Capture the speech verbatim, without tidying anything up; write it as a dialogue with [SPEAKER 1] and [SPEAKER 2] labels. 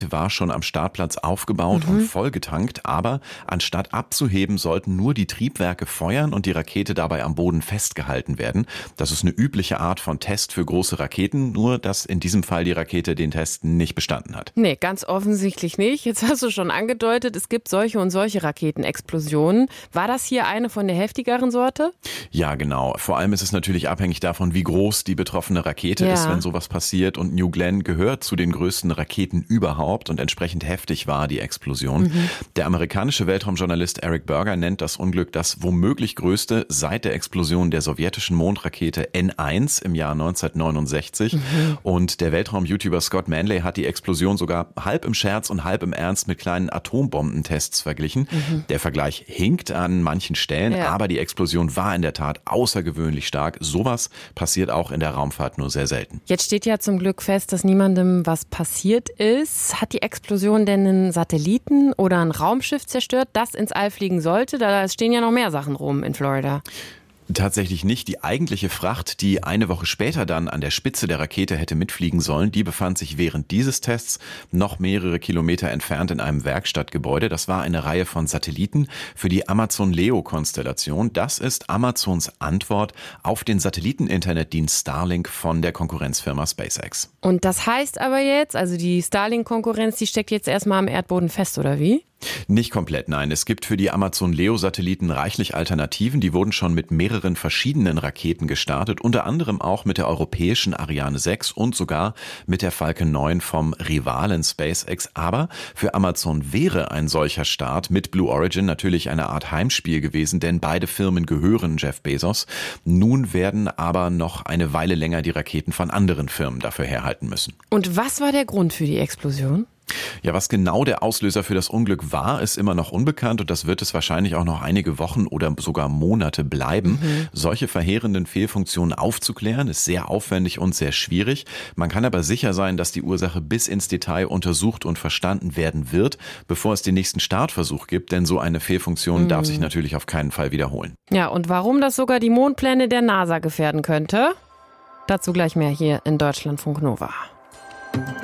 [SPEAKER 1] war schon am Startplatz aufgebaut
[SPEAKER 2] Mhm.
[SPEAKER 1] und vollgetankt, aber anstatt abzuheben, sollten nur die Triebwerke feuern und die Rakete dabei am Boden festgehalten werden. Das ist eine übliche Art von Test für große Raketen, nur dass in diesem Fall die Rakete den Test nicht bestanden hat.
[SPEAKER 2] Nee, ganz offensichtlich nicht. Jetzt hast du schon angedeutet, es gibt solche und solche Raketenexplosionen. War das hier eine von der heftigeren Sorte?
[SPEAKER 1] Ja, genau. Vor allem ist es natürlich abhängig davon, wie groß die betroffene Rakete
[SPEAKER 2] Ja.
[SPEAKER 1] ist, wenn sowas passiert. Und New Glenn gehört zu den größten Raketen überhaupt und entsprechend heftig war die Explosion.
[SPEAKER 2] Mhm.
[SPEAKER 1] Der amerikanische Weltraumjournalist Eric Berger nennt das Unglück das womöglich größte seit der Explosion der sowjetischen Mondrakete N eins im Jahr neunzehnhundertneunundsechzig.
[SPEAKER 2] Mhm.
[SPEAKER 1] Und der Weltraum-YouTuber Scott Manley hat die Explosion sogar halb im Scherz und halb im Ernst mit kleinen Atombombentests verglichen.
[SPEAKER 2] Mhm.
[SPEAKER 1] Der Vergleich hinkt an manchen Stellen,
[SPEAKER 2] Ja.
[SPEAKER 1] aber die Explosion war in der Tat außergewöhnlich stark. Sowas passiert auch in der Raumfahrt nur sehr selten.
[SPEAKER 2] Jetzt steht ja zum Glück fest, dass niemandem was passiert ist. Hat die Explosion denn einen Satelliten oder ein Raumschiff zerstört, das ins All fliegen sollte? Da stehen ja noch mehr Sachen rum in Florida.
[SPEAKER 1] Tatsächlich nicht. Die eigentliche Fracht, die eine Woche später dann an der Spitze der Rakete hätte mitfliegen sollen, die befand sich während dieses Tests noch mehrere Kilometer entfernt in einem Werkstattgebäude. Das war eine Reihe von Satelliten für die Amazon-Leo-Konstellation. Das ist Amazons Antwort auf den Satelliten-Internetdienst Starlink von der Konkurrenzfirma SpaceX.
[SPEAKER 2] Und das heißt aber jetzt, also die Starlink-Konkurrenz, die steckt jetzt erstmal am Erdboden fest, oder wie?
[SPEAKER 1] Nicht komplett, nein. Es gibt für die Amazon-Leo-Satelliten reichlich Alternativen. Die wurden schon mit mehreren verschiedenen Raketen gestartet, unter anderem auch mit der europäischen Ariane sechs und sogar mit der Falcon neun vom Rivalen SpaceX. Aber für Amazon wäre ein solcher Start mit Blue Origin natürlich eine Art Heimspiel gewesen, denn beide Firmen gehören Jeff Bezos. Nun werden aber noch eine Weile länger die Raketen von anderen Firmen dafür herhalten müssen.
[SPEAKER 2] Und was war der Grund für die Explosion?
[SPEAKER 1] Ja, was genau der Auslöser für das Unglück war, ist immer noch unbekannt und das wird es wahrscheinlich auch noch einige Wochen oder sogar Monate bleiben.
[SPEAKER 2] Mhm.
[SPEAKER 1] Solche verheerenden Fehlfunktionen aufzuklären, ist sehr aufwendig und sehr schwierig. Man kann aber sicher sein, dass die Ursache bis ins Detail untersucht und verstanden werden wird, bevor es den nächsten Startversuch gibt, denn so eine Fehlfunktion
[SPEAKER 2] Mhm.
[SPEAKER 1] darf sich natürlich auf keinen Fall wiederholen.
[SPEAKER 2] Ja, und warum das sogar die Mondpläne der NASA gefährden könnte? Dazu gleich mehr hier in Deutschlandfunk Nova.